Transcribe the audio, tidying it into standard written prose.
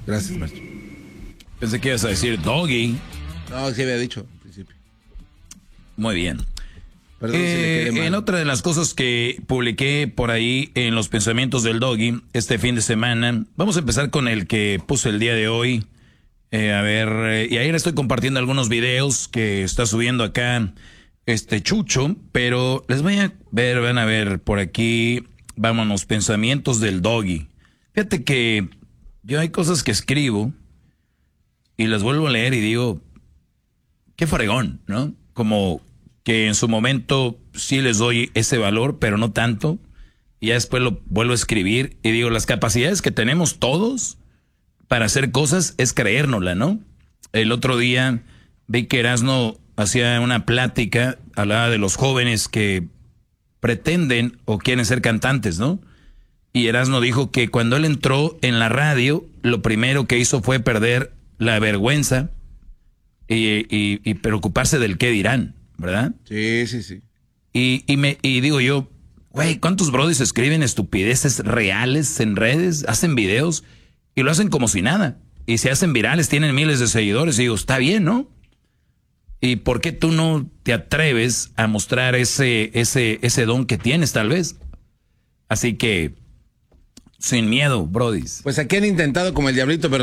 Gracias, maestro. Pensé que ibas a decir doggy. No, sí había dicho al principio. Muy bien. Perdón si le quedé mal. En otra de las cosas que publiqué por ahí en los pensamientos del doggy este fin de semana, vamos a empezar con el que puse el día de hoy. Y ayer estoy compartiendo algunos videos que está subiendo acá Chucho, pero les voy a ver, van a ver por aquí, vámonos, pensamientos del doggy. Fíjate que yo hay cosas que escribo y las vuelvo a leer y digo, qué fregón, ¿no? Como que en su momento sí les doy ese valor, pero no tanto. Y ya después lo vuelvo a escribir y digo, las capacidades que tenemos todos para hacer cosas es creérnosla, ¿no? El otro día vi que Erasmo hacía una plática, hablaba de los jóvenes que pretenden o quieren ser cantantes, ¿no? Y Erasmo dijo que cuando él entró en la radio, lo primero que hizo fue perder la vergüenza y preocuparse del qué dirán, ¿verdad? Sí, sí, sí. Y digo yo, güey, ¿cuántos brodis escriben estupideces reales en redes? Hacen videos y lo hacen como si nada. Y se hacen virales, tienen miles de seguidores. Y digo, está bien, ¿no? ¿Y por qué tú no te atreves a mostrar ese don que tienes, tal vez? Así que, sin miedo, brodis. Pues aquí han intentado como el diablito, pero